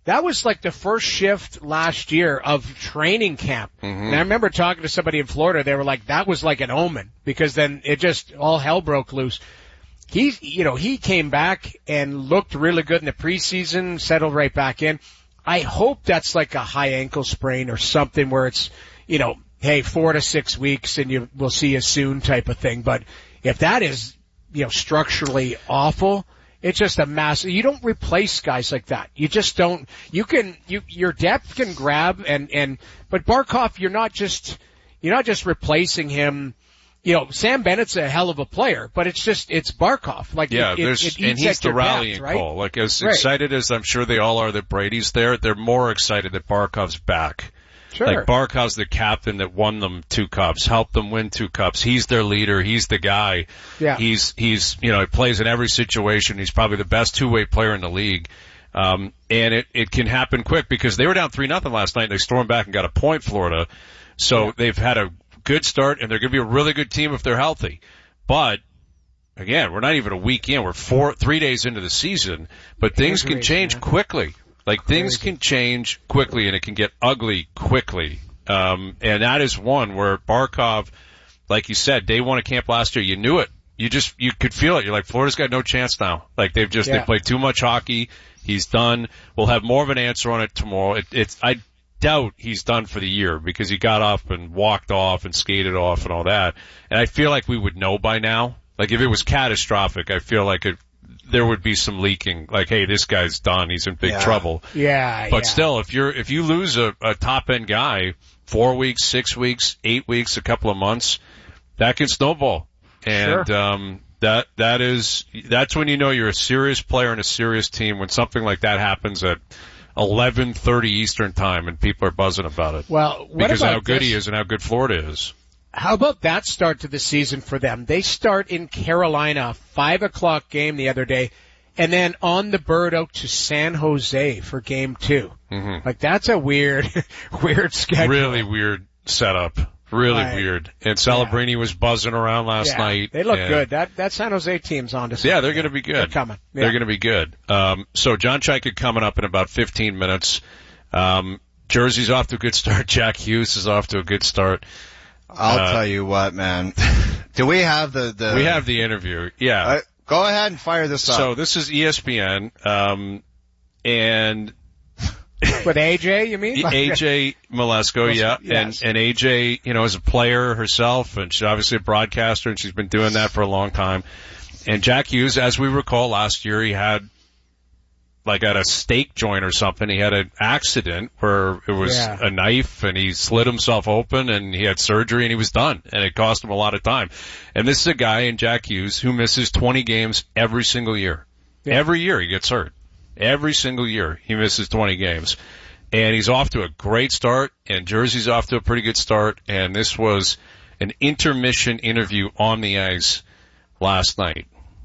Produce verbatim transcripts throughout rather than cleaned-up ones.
that was like the first shift last year of training camp. Mm-hmm. And I remember talking to somebody in Florida. They were like, that was like an omen because then it just all hell broke loose. He, you know, he came back and looked really good in the preseason, settled right back in. I hope that's like a high ankle sprain or something where it's, you know, hey, four to six weeks and you we'll see you soon type of thing. But if that is, you know, structurally awful, it's just a massive, you don't replace guys like that. You just don't, you can, you, your depth can grab and, and, but Barkov, you're not just, you're not just replacing him. You know, Sam Bennett's a hell of a player, but it's just, it's Barkov. Like, yeah, it, there's, it, it and he's the rallying depth, right? call. Like, as right. excited as I'm sure they all are that Brady's there, they're more excited that Barkov's back. Sure. Like, Barkov's the captain that won them two cups, helped them win two cups. He's their leader. He's the guy. Yeah. He's, he's, you know, he plays in every situation. He's probably the best two-way player in the league. Um, and it, it can happen quick because they were down three nothing last night and they stormed back and got a point, Florida. So yeah. they've had a good start, and they're going to be a really good team if they're healthy. But again, we're not even a week in. We're four, three days into the season, but things can change man. quickly. Like things Crazy. can change quickly, and it can get ugly quickly. Um, and that is one where Barkov, like you said, day one of camp last year, you knew it. You just, you could feel it. You're like, Florida's got no chance now. Like they've just, yeah. they played too much hockey. He's done. We'll have more of an answer on it tomorrow. It, it's, I doubt he's done for the year because he got up and walked off and skated off and all that. And I feel like we would know by now. Like if it was catastrophic, I feel like it, there would be some leaking. Like, hey, this guy's done. He's in big yeah. trouble. Yeah. But yeah. still, if you're, if you lose a, a top end guy, four weeks, six weeks, eight weeks, a couple of months, that can snowball. And, sure. um, that, that is, that's when you know you're a serious player and a serious team when something like that happens at eleven thirty Eastern time and people are buzzing about it. Well, what because about of how good this? he is and how good Florida is. How about that start to the season for them? They start in Carolina, five o'clock game the other day, and then on the bird out to San Jose for game two. Mm-hmm. Like that's a weird, weird schedule. Really weird setup. Really right. weird. And Celebrini yeah. was buzzing around last yeah. night. They look and good. That that San Jose team's on to something. Yeah, they're going to be good. They're coming. Yeah. They're going to be good. Um, so John Chaika coming up in about fifteen minutes. Um, Jersey's off to a good start. Jack Hughes is off to a good start. I'll uh, tell you what, man. Do we have the, the We have the interview. Yeah. Uh, go ahead and fire this up. So this is E S P N, um, and with A J, you mean? A J Malesko, yeah. Yes. And, and A J, you know, is a player herself, and she's obviously a broadcaster, and she's been doing that for a long time. And Jack Hughes, as we recall last year, he had, like at a steak joint or something, he had an accident where it was yeah. a knife, and he slit himself open, and he had surgery, and he was done. And it cost him a lot of time. And this is a guy in Jack Hughes who misses twenty games every single year. Yeah. Every year he gets hurt. Every single year he misses twenty games. And he's off to a great start, and Jersey's off to a pretty good start, and this was an intermission interview on the ice last night.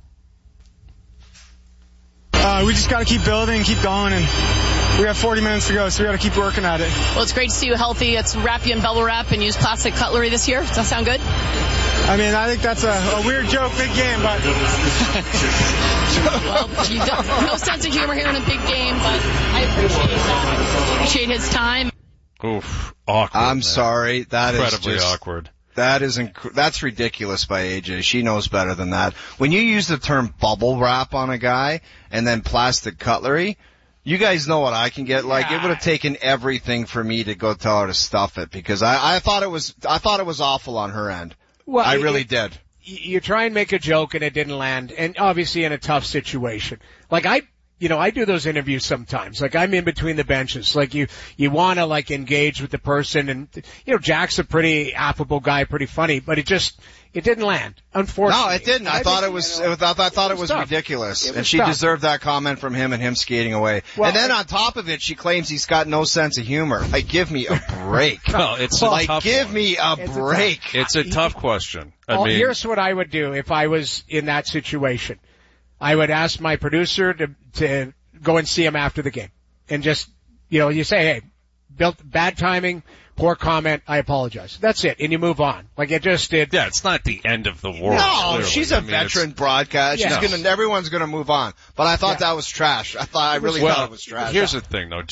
Uh, we just got to keep building, keep going, and we have forty minutes to go, so we got to keep working at it. Well, it's great to see you healthy. Let's wrap you in bubble wrap and use plastic cutlery this year. Does that sound good? I mean, I think that's a, a weird joke, big game, but... Well, you don't, no sense of humor here in a big game, but I appreciate that. Appreciate his time. Oof, awkward. I'm man. sorry. That Incredibly is just, awkward. That is inc- that's ridiculous by A J. She knows better than that. When you use the term bubble wrap on a guy and then plastic cutlery, you guys know what I can get. Like yeah. it would have taken everything for me to go tell her to stuff it because I, I thought it was I thought it was awful on her end. Well, I really it, did. You try and make a joke and it didn't land, and obviously in a tough situation. Like I, you know, I do those interviews sometimes. Like I'm in between the benches. Like you, you want to like engage with the person, and you know, Jack's a pretty affable guy, pretty funny, but it just, it didn't land. Unfortunately, no, it didn't. I, I thought it was. You know, it was I thought it was, it was ridiculous, it was and she tough. deserved that comment from him and him skating away. Well, and then on top of it, she claims he's got no sense of humor. Like, give me a break. Well, it's well, a like, tough give one. me a it's break. A it's a tough question. I oh, mean, here's what I would do if I was in that situation. I would ask my producer to to go and see him after the game, and just, you know, you say, hey, built bad timing. Poor comment, I apologize. That's it, and you move on. Like it just did. Yeah, it's not the end of the world. No, clearly. she's a I mean, veteran broadcast. Yeah. She's gonna, everyone's gonna move on. But I thought Yeah. that was trash. I thought, I really well, thought it was trash. Here's the thing though.